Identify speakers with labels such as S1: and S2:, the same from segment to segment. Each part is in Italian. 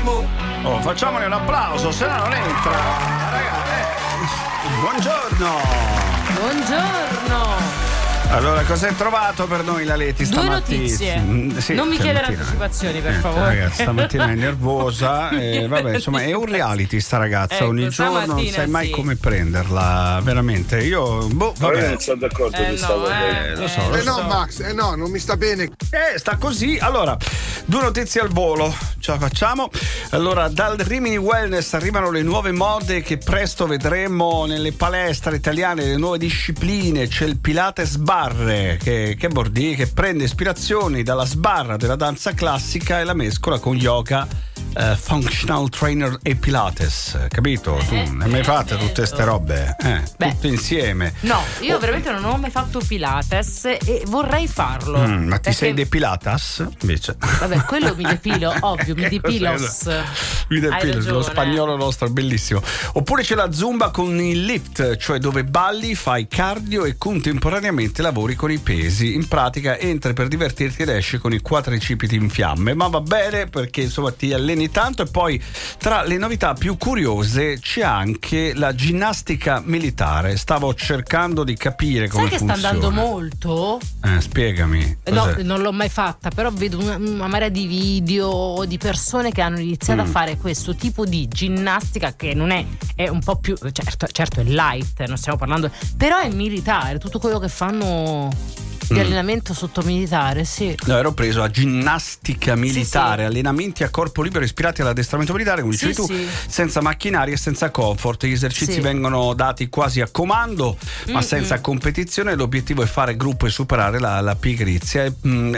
S1: Oh, facciamone un applauso, se no non entra. Buongiorno.
S2: Buongiorno.
S1: Allora, cosa hai trovato per noi la Leti stamattina?
S2: 2 notizie.
S1: Sì,
S2: non mi chiedere
S1: stamattina.
S2: anticipazioni, per favore.
S1: Ragazzi, stamattina è nervosa. Vabbè, insomma, è un reality sta ragazza.
S2: Ecco,
S1: ogni giorno non sai mai come prenderla. Veramente. Io, vabbè.
S3: Non sono d'accordo con questa cosa.
S1: Lo so.
S4: No, Max, no, non mi sta bene.
S1: Sta così. Allora, 2 notizie al volo. Ce la facciamo. Allora, dal Rimini Wellness arrivano le nuove mode che presto vedremo nelle palestre italiane, le nuove discipline. C'è il Pilates Barre che Bordi, che prende ispirazioni dalla sbarra della danza classica e la mescola con yoga, functional trainer e Pilates, capito? Tu ne hai mai fatte tutte ste robe? Tutte insieme.
S2: No, io veramente non ho mai fatto Pilates e vorrei farlo.
S1: Ma ti sei depilatas? Invece.
S2: Vabbè, quello mi depilo, ovvio, mi depilos.
S1: Mi depilo, lo spagnolo nostro è bellissimo. Oppure c'è la Zumba con il lift, cioè dove balli, fai cardio e contemporaneamente lavori con i pesi. In pratica entri per divertirti ed esci con i quadricipiti in fiamme, ma va bene perché insomma ti alleni tanto. E poi tra le novità più curiose c'è anche la ginnastica militare. Stavo cercando di capire come funziona.
S2: Sai che sta andando molto?
S1: Spiegami.
S2: No, non l'ho mai fatta, però vedo una marea di video di persone che hanno iniziato a fare questo tipo di ginnastica che non è un po' più, certo è light, non stiamo parlando, però è militare, tutto quello che fanno di allenamento sotto militare, sì.
S1: No, ero preso a ginnastica militare,
S2: sì.
S1: Allenamenti a corpo libero ispirati all'addestramento militare, come dicevi tu, senza macchinari e senza comfort. Gli esercizi vengono dati quasi a comando, ma senza competizione. L'obiettivo è fare gruppo e superare la pigrizia.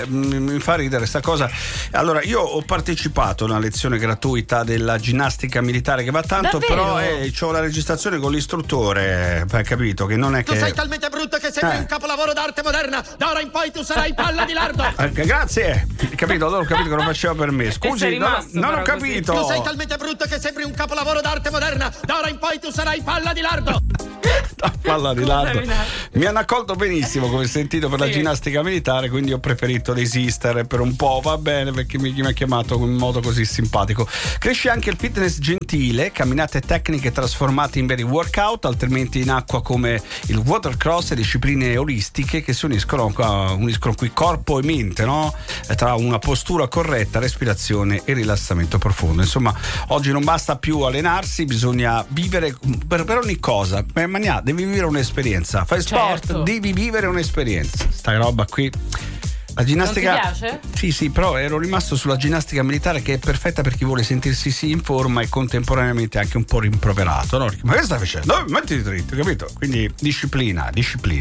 S1: Mi fa ridere sta cosa. Allora, io ho partecipato a una lezione gratuita della ginnastica militare che va tanto.
S2: Davvero?
S1: Però c'ho la registrazione con l'istruttore, hai capito? Che non è
S5: Tu
S1: che
S5: sei talmente brutta che sei un capolavoro d'arte moderna. Da ora in poi tu sarai palla di lardo.
S1: Grazie. Capito? Allora ho capito che non faceva per me. Scusi, non ho capito.
S5: Tu sei talmente brutta che sembri un capolavoro d'arte moderna. Da ora in poi tu sarai palla di lardo.
S1: Palla di lardo. Mi hanno accolto benissimo, come sentito, per la ginnastica militare, quindi ho preferito desistere per un po', va bene, perché mi ha chiamato in modo così simpatico. Cresce anche il fitness gentile, camminate tecniche trasformate in veri workout, altrimenti in acqua come il watercross e discipline olistiche che si uniscono qui corpo e mente, no? Tra una postura corretta, respirazione e rilassamento profondo. Insomma, oggi non basta più allenarsi, bisogna vivere per ogni cosa. Devi vivere un'esperienza. Fai sport, devi vivere un'esperienza. Sta roba qui. La ginnastica.
S2: Non ti piace?
S1: Sì, però ero rimasto sulla ginnastica militare, che è perfetta per chi vuole sentirsi in forma e contemporaneamente anche un po' rimproverato, no? Ma che stai facendo? Mettiti dritto, capito? Quindi disciplina.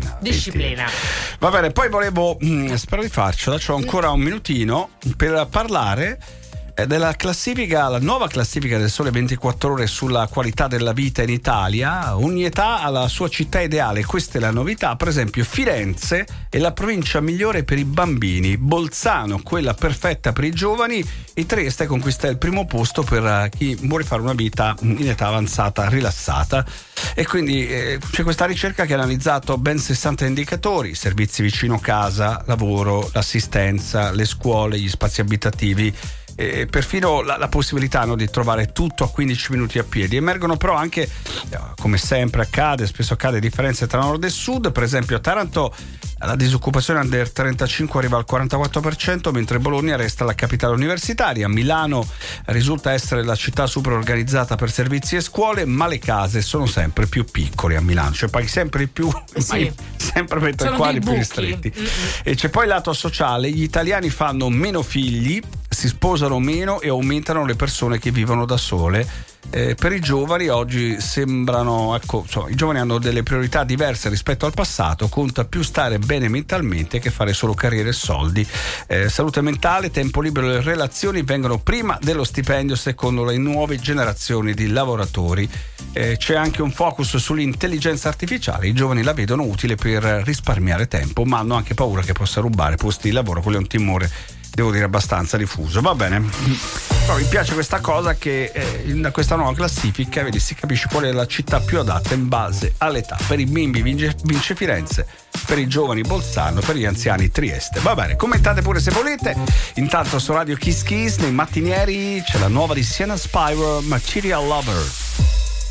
S1: Va bene, poi volevo, spero di farcela, c'ho ancora un minutino per parlare della classifica, la nuova classifica del Sole 24 Ore sulla qualità della vita in Italia. Ogni età ha la sua città ideale, questa è la novità. Per esempio Firenze è la provincia migliore per i bambini, Bolzano quella perfetta per i giovani e Trieste conquista il primo posto per chi vuole fare una vita in età avanzata rilassata. E quindi c'è questa ricerca che ha analizzato ben 60 indicatori: servizi vicino casa, lavoro, l'assistenza, le scuole, gli spazi abitativi, perfino la possibilità, no, di trovare tutto a 15 minuti a piedi. Emergono però anche, come sempre spesso accade, differenze tra nord e sud. Per esempio a Taranto la disoccupazione under 35 arriva al 44%, mentre Bologna resta la capitale universitaria. Milano risulta essere la città super organizzata per servizi e scuole, ma le case sono sempre più piccole a Milano, cioè paghi sempre di più, sempre per i quali più ristretti. E c'è poi il lato sociale: gli italiani fanno meno figli, si sposano meno e aumentano le persone che vivono da sole. Per i giovani oggi sembrano, i giovani hanno delle priorità diverse rispetto al passato. Conta più stare bene mentalmente che fare solo carriere e soldi. Salute mentale, tempo libero e relazioni vengono prima dello stipendio secondo le nuove generazioni di lavoratori. C'è anche un focus sull'intelligenza artificiale. I giovani la vedono utile per risparmiare tempo, ma hanno anche paura che possa rubare posti di lavoro. Quello è un timore devo dire abbastanza diffuso. Va bene, però mi piace questa cosa che in questa nuova classifica, vedi, si capisce qual è la città più adatta in base all'età. Per i bimbi vince Firenze, per i giovani Bolzano, per gli anziani Trieste. Va bene, commentate pure se volete. Intanto su Radio Kiss Kiss nei mattinieri c'è la nuova di Sienna Spyro, Material Lover.